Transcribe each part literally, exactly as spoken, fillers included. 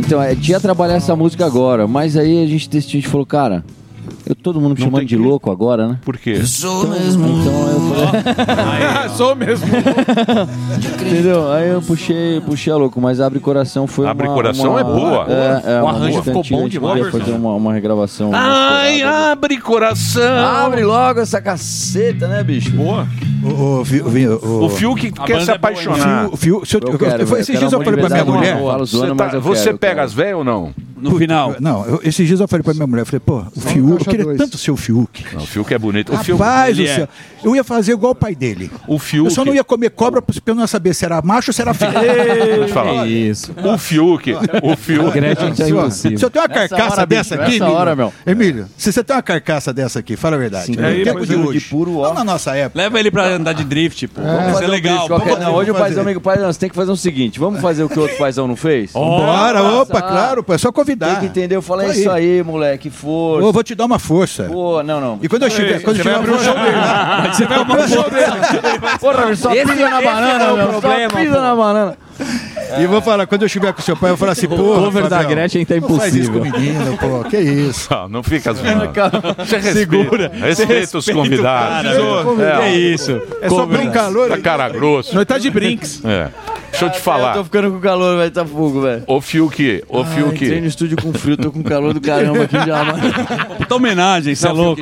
Então, é, tinha trabalhar essa música agora, mas aí a gente decidiu, a gente falou, cara, eu, todo mundo me chamando de louco agora, né? Por quê? Eu sou então, mesmo então eu falei... Sou mesmo Entendeu? Aí eu puxei, puxei a louco, mas Abre Coração foi Abre uma... Coração uma, é boa. É, é, o arranjo ficou bom de boa. fazer uma, uma regravação. Ai, abre coração. Abre logo essa caceta, né, bicho? Boa. O, o, o, o, o Fiuk quer se apaixonar. O Fiuk, se eu, eu, quero, eu, esses dias eu falei pra minha mulher. Você, tá, você pega as velhas ou não? No final. Não, eu, esses dias eu falei pra minha mulher, eu falei, pô, o Fiuk, eu queria dois. tanto ser o Fiuk. Não, o Fiuk é bonito. O Fiuk, Rapaz, ele o céu, eu ia fazer igual o pai dele. O Fiuk. Eu só não ia comer cobra porque eu não ia saber se era macho ou se era fêmea. É isso. O Fiuk, o Fiuk. Se eu tenho uma carcaça hora, dessa aqui, Emílio, hora, meu. Emílio, se você tem uma carcaça dessa aqui, fala a verdade. Sim, é, tempo de hoje. De puro, ó. Não na nossa época. Leva ele pra andar de drift, pô. É, Vai ser legal. Qualquer... Não, hoje o paizão, amigo paizão, você tem que fazer o seguinte, vamos fazer o que o outro paizão não fez? Bora, opa, claro, pô, é só convidar. Tem que entender, eu falei isso aí, moleque, força. Eu vou te dar uma força. Pô, não, não. E quando eu estiver, quando eu estiver abrir o show dele, você vai abrir o show dele. Porra, só pisa na banana, meu, só pisa na banana. E eu vou falar, quando eu estiver com o seu pai, eu vou falar assim, pô, o cover da Gretchen tá impossível. Faz isso com o menino, pô, que isso. Não, não fica assim. Você segura. Respeita os convidados. É isso. É só pra um calor. Tá cara grosso. Nós tá de brinks. É. Deixa eu te falar. Eu tô ficando com calor, vai tá fogo, velho. Ô Fiuk, ô Fiuk. Entrei no estúdio com frio, tô com calor do caramba aqui já, mano. Puta homenagem, você é louco.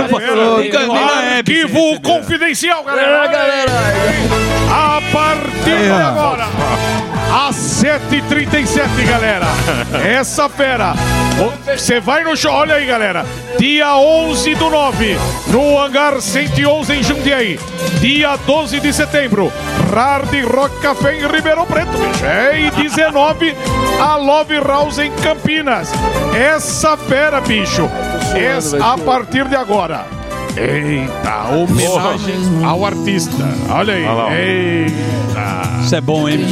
Arquivo confidencial, galera. galera. A partir de agora, às sete e trinta e sete, galera. Essa fera. Você vai no show, olha aí, galera. Dia onze do nove, no Hangar cento e onze em Jundiaí. Dia doze de setembro, Hard Rock Café em Ribeirão Preto, bicho. É, e dezenove, a Love House em Campinas. Essa fera, bicho. Essa, a partir de agora. Eita, homenagem ao artista. Olha aí. Olha lá. Eita. Isso é bom, hein?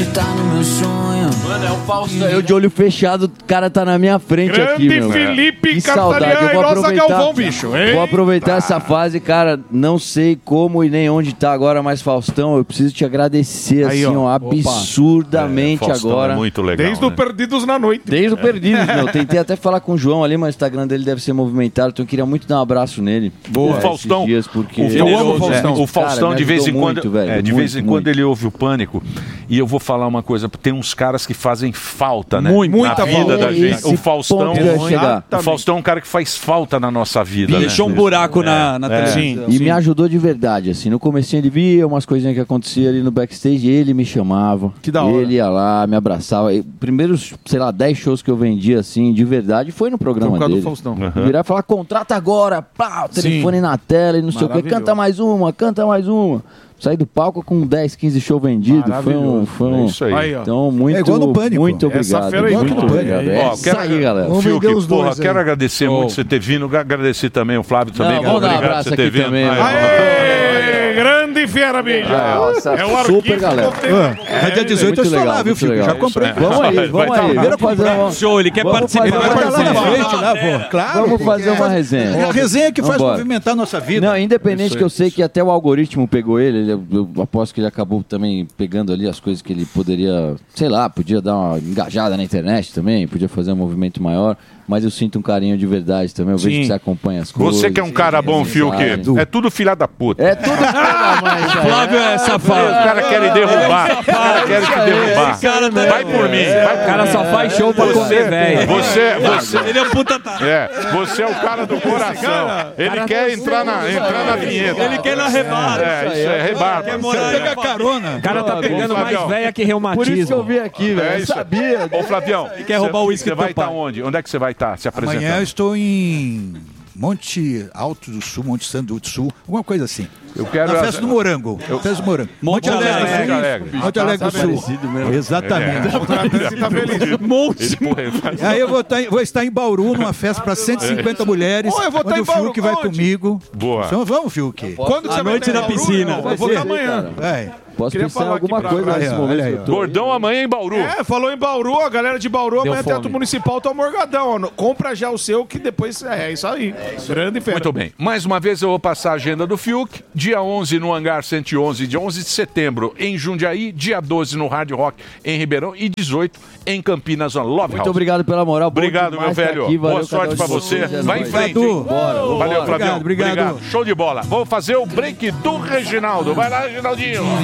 Mano, é o Faustão. Eu de olho fechado, o cara tá na minha frente Grande aqui, meu. Felipe Que saudade. Eu vou Cartaliana aproveitar, Galvão, bicho. Vou aproveitar essa fase, cara. Não sei como e nem onde tá agora, mas Faustão, eu preciso te agradecer, Aí, assim, ó. ó, absurdamente É, Faustão agora. É muito legal. Desde o né? Perdidos na Noite. Desde o Perdidos, meu. Tentei até falar com o João ali, mas o Instagram dele deve ser movimentado, então eu queria muito dar um abraço nele. Boa. É, O Faustão, dias, porque... o Eu amo o Faustão. O Faustão, Cara, de vez em me quando, ajudou muito, velho, é, de muito, vez em muito. quando ele ouve o Pânico. E eu vou falar uma coisa, tem uns caras que fazem falta, né? Muito, na muita vida falta. da gente. Esse O Faustão, ponto que eu ia chegar. o Faustão é um cara que faz falta na nossa vida, né? Deixou um buraco na, na É. televisão. E me ajudou de verdade, assim. No comecinho ele via umas coisinhas que aconteciam ali no backstage, ele me chamava. Que da hora. Ele ia lá, me abraçava. E primeiros, sei lá, dez shows que eu vendia, assim, de verdade, foi no programa Por causa dele. do Faustão. Virar e falar, contrata agora, pá, o telefone na tela e não sei o que, Maravilhoso. canta mais uma, canta mais uma. Saí do palco com dez, quinze shows vendidos. Foi um. Foi um... É isso aí. Aí, ó. Então, muito, É igual no Pânico. muito Essa obrigado. fera aí, muito igual no obrigado. Pânico. É Ó, isso quero- aí, galera. Vamos Fiuk, vender os dois porra, aí. quero agradecer muito você ter vindo, agradecer também o Flávio também. Não, vamos dar um obrigado abraço por você ter aqui vindo. também, Aí, ó. Aê, grande fera, bicho. Nossa, É o super, arquivo galera. confidencial. É dia dezoito eu muito estou lá, legal, viu, muito Fiuk? legal. Já comprei. Vamos aí, Vai vamos tá aí. lá. Vamos fazer uma... Show, ele quer Vamos participar. fazer- Vai estar lá na Vamos frente, lá, pô. Claro. Vamos fazer uma resenha. É a resenha que faz Vambora. movimentar a nossa vida. Não, independente que eu sei que até o algoritmo pegou ele, ele- eu aposto que ele acabou também pegando ali as coisas que ele poderia, sei lá, podia dar uma engajada na internet também, podia fazer um movimento maior, mas eu sinto um carinho de verdade também, eu vejo Sim. que você acompanha as coisas. Você que é um cara bom, Fiuk. É tudo filha da puta. É tudo filho da mãe, isso aí. Flávio é safado. Os caras querem derrubar. Os caras querem te derrubar. cara tá- Vai por mim. Vai por O cara mim. só faz show pra comer, velho. Você, você, Ele é puta. tá- é, você é o cara do coração. Ele quer entrar na, entrar na vinheta. Ele quer na rebata. É, isso é rebarba. Você pega carona. O cara tá pegando Ô, mais Flavião. velha que Por isso que eu reumatismo. vim aqui, velho. É Eu isso. sabia. Ô, Flavião. quer roubar o uísque Você do vai teu pai. estar onde? Onde é que você vai estar se apresentando? Amanhã eu estou em Monte Alto do Sul, Monte Santo do Sul, alguma coisa assim. Eu quero... Na festa do Morango. Festa do Morango. Monte Alegre. Monte Alegre. Monte Alegre do Sul. Exatamente. Você tá feliz. Ele, porra, ele faz- Aí eu vou estar, em, vou estar em Bauru numa festa para cento e cinquenta mulheres. Ô, eu vou estar onde em o Fiuk Bauru, vai onde? comigo. Boa. Então vamos, Fiuk. Quando que À você vai noite ter na Bauru? piscina. Eu vou estar amanhã. Vai. Posso Queria pensar em falar aqui alguma pra- coisa Olha nesse aí, momento. olha aí, que eu ó. tô. Gordão amanhã em Bauru. É, falou em Bauru, a galera de Bauru, amanhã Deu Teatro fome. Municipal tá morgadão. Ó. Compra já o seu, que depois é isso aí. Grande fera. Muito bem. Mais uma vez eu vou passar a agenda do Fiuk. Dia onze no Hangar cento e onze, dia onze de setembro em Jundiaí, dia doze no Hard Rock em Ribeirão e dezoito em Campinas, na Love House. Muito obrigado pela moral. bom Obrigado, demais meu estar velho. aqui, valeu Boa sorte cada um pra de você. vocês, é Vai em nóis. frente. Bora, hein? bora, Valeu, bora. Flavião. Obrigado, obrigado. Show de bola. Vamos fazer o break do Reginaldo. Vai lá, Reginaldinho.